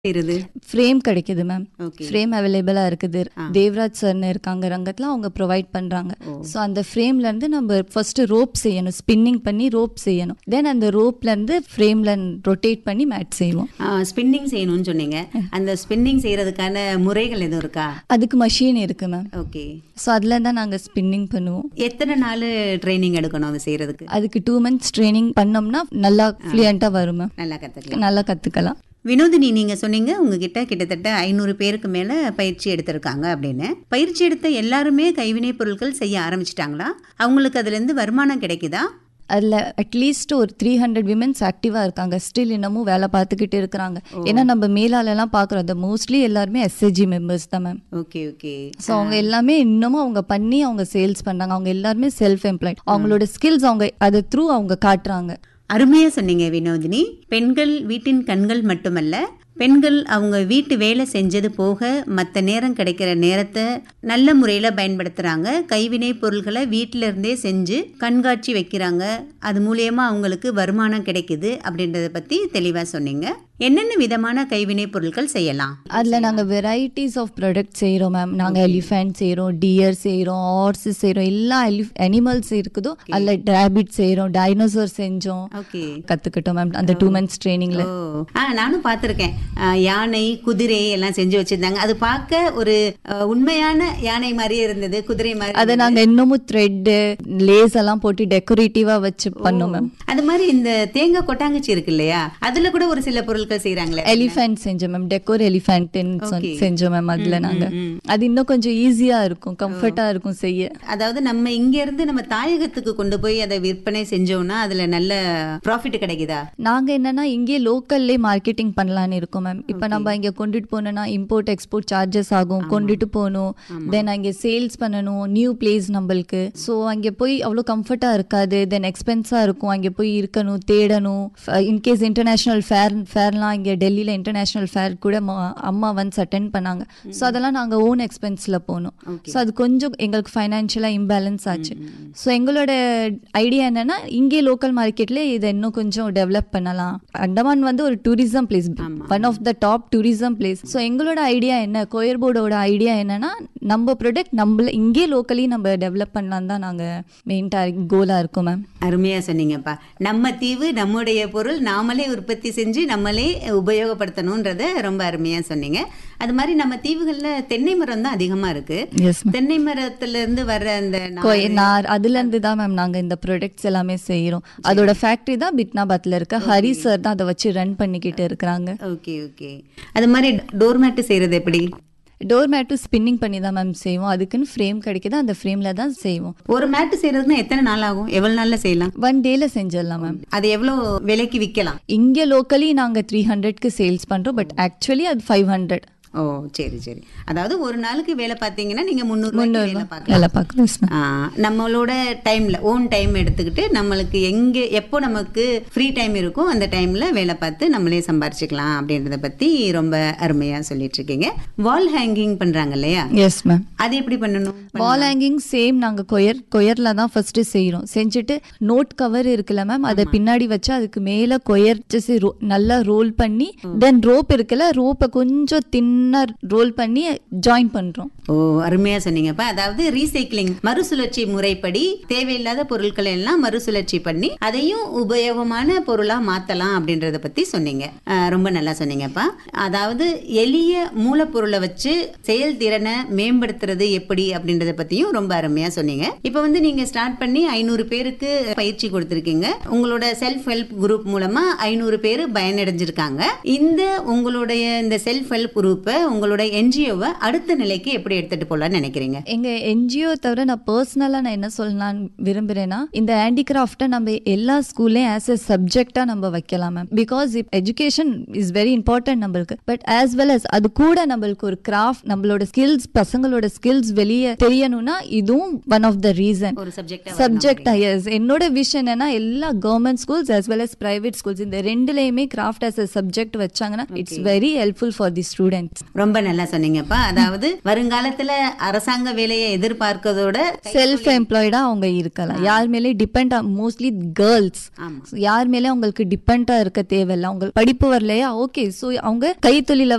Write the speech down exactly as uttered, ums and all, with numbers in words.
இருது ஃப்ரேம் கிடைக்குது ma'am. Okay frame அவைலபிளா இருக்குது. ஆ. தேவராஜ் சார்னு இருக்காங்க ரங்கத்துல, அவங்க ப்ரொவைட் பண்றாங்க. ஓ. ஸோ அந்த ஃப்ரேம்ல இருந்து நம்ம ஃபர்ஸ்ட் ரோப் செய்யணும், ஸ்பின்னிங் பண்ணி ரோப் செய்யணும். தென் அந்த ரோப்ல இருந்து ஃப்ரேம்ல ரொட்டேட் பண்ணி மேட் செய்வோம். ஸ்பின்னிங் செய்யணும்னு சொன்னீங்க. அந்த ஸ்பின்னிங் செய்யறதுக்கான முறைகள் எதுவும் இருக்கா? அதுக்கு மஷின் இருக்கு மேம். ஓகே. ஸோ அதுல தான் நாங்க ஸ்பின்னிங் பண்ணுவோம். எத்தனை நாள் ட்ரைனிங் எடுக்கணும் அதை செய்யறதுக்கு? அதுக்கு டூ மந்த்ஸ் ட்ரைனிங் பண்ணோம்னா நல்லா ஃப்ளூயண்டா வரும் மேம். நல்லா கத்துக்கலாம். நல்லா கத்துக்கலாம். வினோதினி, நீங்க சொன்னீங்க உங்ககிட்ட கிட்டத்தட்ட ஐநூறு பேருக்கு மேல பயிற்சி எடுத்திருக்காங்க அப்படின்னு. பயிற்சி எடுத்த எல்லாருமே கைவினை பொருட்கள் செய்ய ஆரம்பிச்சிட்டாங்களா? அவங்களுக்கு அதுல இருந்து வருமானம் கிடைக்குதா? அதில் அட்லீஸ்ட் ஒரு த்ரீ ஹண்ட்ரட் விமென்ஸ் ஆக்டிவாக இருக்காங்க. ஸ்டில் இன்னமும் வேலை பார்த்துக்கிட்டு இருக்கிறாங்க. ஏன்னா நம்ம மேலாலெல்லாம் பார்க்குறோம், அந்த மோஸ்ட்லி எல்லாருமே எஸ்ஏஜி மெம்பர்ஸ் தான் மேம். Okay okay. ஸோ அவங்க எல்லாமே இன்னமும் அவங்க பண்ணி அவங்க சேல்ஸ் பண்ணுறாங்க. அவங்க எல்லாருமே செல்ஃப் எம்ப்ளாய்ட். அவங்களோட ஸ்கில்ஸ் அவங்க அதை த்ரூ அவங்க காட்டுறாங்க. அருமையா சொன்னீங்க வினோதினி. பெண்கள் வீட்டின் கண்கள் மட்டுமல்ல, பெண்கள் அவங்க வீட்டு வேலை செஞ்சது போக மற்ற நேரம் கிடைக்கிற நேரத்தை நல்ல முறையில் பயன்படுத்துகிறாங்க. கைவினை பொருள்களை வீட்டில இருந்தே செஞ்சு கண்காட்சி வைக்கிறாங்க. அது மூலியமா அவங்களுக்கு வருமானம் கிடைக்குது அப்படின்றத பற்றி தெளிவாக சொன்னீங்க. என்னென்ன விதமான கைவினை பொருட்கள் செய்யலாம்? அதில் நாங்கள் வெரைட்டிஸ் ஆஃப் ப்ராடக்ட் செய்கிறோம் மேம். நாங்கள் எலிஃபென்ட் செய்கிறோம், டியர் செய்கிறோம், ஹார்ஸ் செய்கிறோம், எல்லா எலிஃப் அனிமல்ஸ் இருக்குதோ அதில் ரேபிட் செய்கிறோம், டைனோசர் செஞ்சோம். ஓகே, கற்றுக்கிட்டோம் மேம் அந்த டூ மந்த்ஸ் ட்ரைனிங்கில். ஓ ஆ நானும் பார்த்துருக்கேன். யானை, குதிரை எல்லாம் செஞ்சு வச்சிருந்தாங்க. அது பார்க்க ஒரு அஹ், உண்மையான யானை மாதிரியே இருந்தது, குதிரை மாதிரி. அதை நாங்கள் இன்னமும் த்ரெட்டு லேஸ் எல்லாம் போட்டு டெக்கரேட்டிவாக வச்சு பண்ணோம் மேம். அது மாதிரி இந்த தேங்காய் கொட்டாங்குச்சி இருக்கு இல்லையா, அதுல கூட ஒரு சில பொருட்கள் செய்யறாங்களே. எலிஃபென்ட் செஞ்சோம் மேம், டெக்கோர் எலிஃபென்ட் Okay. செஞ்சோம் மேம். அதுல நாங்க அது இன்னும் கொஞ்சம் ஈஸியா இருக்கும், கம்ஃபர்ட்டா இருக்கும் செய்ய. அதாவது நம்ம இங்க இருந்து நம்ம தாயகத்துக்கு கொண்டு போய் அதை விற்பனை செஞ்சோம்னா அதுல நல்ல ப்ராஃபிட் கிடைக்குதா? நாங்க என்னன்னா இங்கே லோக்கல்லே மார்க்கெட்டிங் பண்ணலான்னு இருக்கோம் மேம். இப்ப நம்ம இங்க கொண்டுட்டு போனோம்னா இம்போர்ட் எக்ஸ்போர்ட் சார்ஜஸ் ஆகும், கொண்டுட்டு போகணும், தென் அங்கே சேல்ஸ் பண்ணணும், நியூ பிளேஸ் நம்மளுக்கு. ஸோ அங்கே போய் அவ்வளோ கம்ஃபர்ட்டா இருக்காது, தென் எக்ஸ்பென்ஸா இருக்கும். அங்கே போய் இருக்கணும், தேடணும். இன்கேஸ் இன்டர்நேஷனல் ஃபேர் ஃபேர்லாம் இங்கே டெல்லியில் இன்டர்நேஷனல் ஃபேர் கூட ம- அம்மா வந்து அட்டென்ட் பண்ணாங்க. ஸோ அதெல்லாம் நாங்கள் ஓன் எக்ஸ்பென்ஸில் போகணும். ஸோ அது கொஞ்சம் எங்களுக்கு ஃபைனான்ஷியலாக இம்பேலன்ஸ் ஆச்சு. ஸோ எங்களோட ஐடியா என்னன்னா இங்கே லோக்கல் மார்க்கெட்ல இதை இன்னும் கொஞ்சம் டெவலப் பண்ணலாம். அண்டமான் வந்து ஒரு tourism place, one of the top tourism place. So எங்களோட ஐடியா என்ன, கோயர் போர்டோட ஐடியா என்னன்னா நம்ம ப்ராடக்ட் நம்மள இங்கே லோக்கலி நம்ம டெவலப் பண்ணலாம் தான் நாங்கள் மெயின் டார்கெட் கோலாக இருக்கோம் மேம். அருமையா சொன்னீங்கப்பா. நம்ம தீவு, நம்முடைய பொருள் நாமளே உற்பத்தி செஞ்சு நம்மளே உபயோகப்படுத்தணும்ன்றத ரொம்ப அருமையா சொன்னீங்க. அது மாதிரி நம்ம தீவுகள்ல தென்னை மரம் தான் அதிகமா இருக்கு. Yes ma'am. தென்னை மரத்துல இருந்து வர்ற அந்த நார் கொய்- நார் அதுல இருந்து தான் மேம் நாங்க இந்த ப்ராடக்ட்ஸ் எல்லாமே செய்யறோம். அதோட ஃபேக்டரி தான் பிட்னாபாத்ல இருக்க. ஹரி சார் தான் அதை வச்சு ரன் பண்ணிக்கிட்டு இருக்கிறாங்க. Okay okay. அது மாதிரி டோர் மேட் செய்யறது எப்படி? டோர் மேட்டும் ஸ்பின்னிங் பண்ணி தான் மேம் செய்வோம். அதுக்குன்னு ஃப்ரேம் கிடைக்குது, அந்த ஃப்ரேம்ல தான் செய்வோம். ஒரு மேட் செய்யறதுன்னா எத்தனை நாள் ஆகும்? எவ்வளவு நாள்ல செய்யலாம்? ஒன் டேல செஞ்சிடலாம் மேம். அது எவ்வளவு விலைக்கு விற்கலாம்? இங்க லோக்கலி நாங்க த்ரீ ஹண்ட்ரட்க்கு சேல்ஸ் பண்றோம், பட் ஆக்சுவலி அது ஃபைவ் ஹண்ட்ரட். ஓ சரி சரி. அதாவது ஒரு நாளுக்கு வேலை பார்த்தீங்கன்னா நீங்க முந்நூறு வேலை பார்க்கலாம். வேலை பார்க்கலாம். Yes, ma'am. ஆ, நம்மளோட டைம்ல ஓன் டைம் எடுத்துக்கிட்டு நம்மளுக்கு எங்க எப்போ நமக்கு ஃப்ரீ டைம் இருக்கும் அந்த டைம்ல வேலை பார்த்து நம்மளே சம்பாரிச்சுக்கலாம் அப்படின்றத பத்தி ரொம்ப அருமையா சொல்லிட்டு இருக்கீங்க. வால் ஹேங்கிங் பண்றாங்க இல்லையா, எஸ் மேம். அது எப்படி பண்ணணும்? வால் ஹேங்கிங் சேம் நாங்க கொயர் கொயர்ல தான் ஃபர்ஸ்ட் செய்யறோம். செஞ்சுட்டு நோட் கவர் இருக்குல்ல மேம், அதை பின்னாடி வச்சு அதுக்கு மேல கொயர் just ro- நல்லா ரோல் பண்ணி, தென் ரோப் இருக்குல்ல, ரோப்பை கொஞ்சம் தின்னா ரோல் பண்ணி ஜாயின் பண்றோம். ஓ அருமையா சொன்னீங்கப்பா. அதாவது ரீசைக்ளிங், மறுசுழற்சி முறைப்படி தேவையில்லாத பொருட்களை எல்லாம் மறுசுழற்சி பண்ணி அதையும் உபயோகமான பொருளா மாத்தலாம் அப்படின்றத பத்தி சொன்னீங்க. ஆ, ரொம்ப நல்லா சொன்னீங்கப்பா. அதாவது எளிய மூலப்பொருளை வச்சு செயல்திறனை மேம்படுத்துறது எப்படி அப்படின்றத பத்தியும் ரொம்ப அருமையா சொன்னீங்க. இப்ப வந்து நீங்க ஸ்டார்ட் பண்ணி ஐநூறு பேருக்கு பயிற்சி கொடுத்திருக்கீங்க. உங்களோட செல்ஃப் ஹெல்ப் குரூப் மூலமா ஐநூறு பேர் பயனடைஞ்சிருக்காங்க. இந்த உங்களுடைய இந்த செல்ஃப் ஹெல்ப் குரூப்பை உங்களோட என்ஜிஓவை அடுத்த நிலைக்கு எப்படி எடுத்துட்டு போலாம்னு நினைக்கிறீங்க? எங்க என்ஜிஓ தவிர நான் பர்சனலா நான் என்ன சொல்லலாம்னு விரும்புறேன்னா, இந்த ஹேண்டிகிராஃப்டை நம்ம எல்லா ஸ்கூல்லையும் ஆஸ் எ சப்ஜெக்டா நம்ம வைக்கலாம் ma'am. Because education is very important நம்மளுக்கு. பட் ஆஸ் வெல் அஸ் அது கூட நம்மளுக்கு ஒரு கிராஃப்ட், நம்மளோட ஸ்கில்ஸ், பசங்களோட ஸ்கில்ஸ் வெளியே தெரியணும்னா இதுவும் ஒன் ஆஃப் த ரீசன். ஒரு சப்ஜெக்ட் சப்ஜெக்டா எஸ். என்னோட விஷன் என்னன்னா எல்லா government schools as well as private schools இந்த ரெண்டுலயுமே கிராஃப்ட் as a சப்ஜெக்ட் வச்சாங்கன்னா it's very helpful for the students. ரொம்ப நல்லா சொன்னீங்கப்பா. அதாவது வருங்காலத்துல அரசாங்க வேலையை எதிர்பார்க்கறதோட செல்ஃப் எம்ப்ளாய்டா அவங்க இருக்கலாம். யார் மேலே டிபெண்ட், மோஸ்ட்லி கேர்ள்ஸ் யார் மேலே அவங்களுக்கு டிபெண்டா இருக்க தேவையில்லை. அவங்க படிப்பு வரலையா, ஓகே, ஸோ அவங்க கைத்தொழில